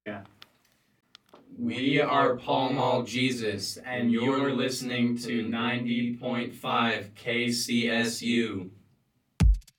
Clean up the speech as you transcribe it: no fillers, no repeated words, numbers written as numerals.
Yeah. We are Pall Mall Jesus, and you're listening to 90.5 KCSU.